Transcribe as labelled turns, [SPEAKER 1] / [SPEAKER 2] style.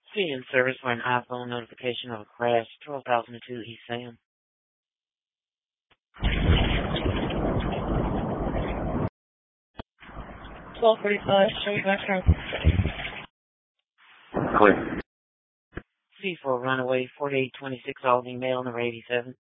[SPEAKER 1] CN service for an iPhone notification of a crash, 12,002 East Sam.
[SPEAKER 2] 12:45, show you back home.
[SPEAKER 3] Clear.
[SPEAKER 1] C for runaway, 4826 Albany, male, number 87.